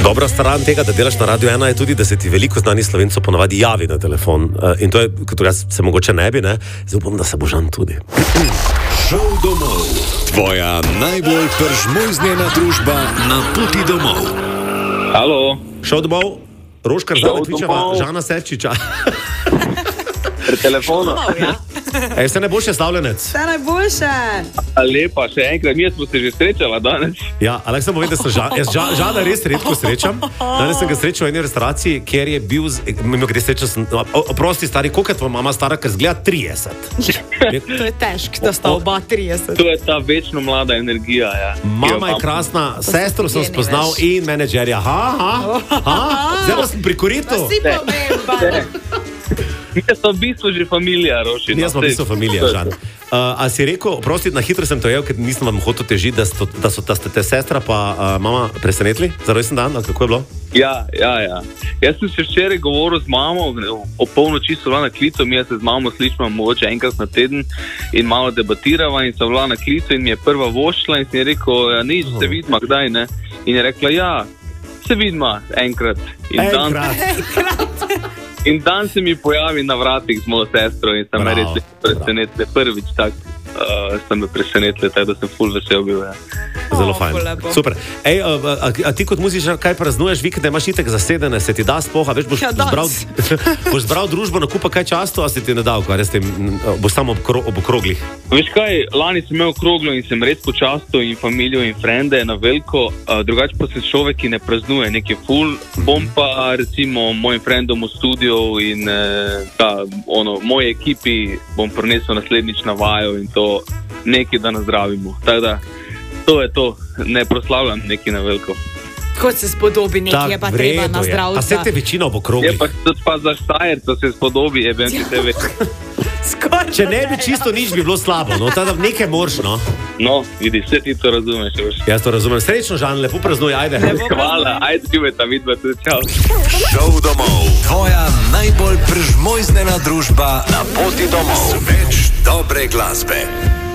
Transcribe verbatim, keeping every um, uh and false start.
Dobra stran tega, da delaš na Radio ena, je tudi, da se ti veliko znanih Slovencov ponavadi javi na telefon. In to je, kot jaz se mogoče ne bi, ne? Zdaj upam, da se bo Žan tudi. Šel domov. Tvoja najbolj pržmojznjena družba na poti domov. Halo. Šel domov, Roškar Zaletvičeva, Žana Serčiča. Pri telefonu. Ej, ste najboljše slavljenec. Vse najboljše. Lepa, še enkrat, mi smo se že srečala danes. Ja, Aleks, sem povedal, da sem Žan, jaz Ža, Žana res redko srečam. Danes sem ga srečal v eni restauraciji, kjer je bil, mimo grede srečal sem, oprosti stari, koliko je tvoja mama stara, ker zgleda trideset. To je težko, da sta oba trideset. To je ta večno mlada energija, ja. Mama je krasna, sestro sem spoznal in menedžerja. Ha, ha, ha, zdaj pa sem pri koritu. Vsi pomemben. Mi smo v bistvu že familija, Roši. Jaz smo v bistvu familija, Žan. Uh, a si rekel, oprosti, na hitro sem to jel, ker nisem vam hotel težiti, da, sto, da so da ste te sestra pa uh, mama presenetili za rojsten dan, ali kako je bilo? Ja, ja, ja. Jaz sem se včeraj govoril z mamo, o polnoči so bila na klicu, mi se z mamo slišimo mogoče enkrat na teden in malo debatirava in so bila na klicu in mi je prva vošla in sem je rekel, ja, nič, se vidimo, kdaj, ne? In je rekla, ja, se vidimo enkrat. In enkrat. Enkrat. In dan se mi pojavi na vratih z mojo sestro in sem me res presenetila. Prvič tak uh, sem me presenetila, tako da sem ful vesel bil. Ja. Zelo fajn. Super. Ej, a, a, a ti kot muzičar kaj praznuješ, vikende imaš itek zasedene, se ti da spoha, veš, boš, ja, zbral, boš zbral družbo, nakupa kaj často, a se ti ne da, kaj res tem, boš samo ob, kro, ob okroglih? Veš kaj, lani sem imel okroglo in sem res počastil in familijo in frende na veliko, uh, drugače pa se človek, ki ne praznuje nekaj ful, bom pa recimo mojim frendom v studiu in uh, ta, ono, moje ekipi bom prinesel naslednjič na vajo in to nekaj, da nazdravimo. Tako da to je to, ne proslavljam nekaj na veliko. Kot se spodobi, nekaj je pa treba na zdravca. A se te večina ob okroglih? Je pa, pa za Štajerca se spodobi, je ben, te ve. Če ne bi čisto nič, bi bilo slabo, no, tada nekaj moraš, no. No, vidi, vse ti to razumeš. Još. Jaz to razumem. Srečno, Žan, lepo praznuj, ajde. Hvala, ajde, živeta, vidva tudi, čau. Šel domov. Tvoja najbolj pržmojznjena družba na poti domov. Več dobre glasbe.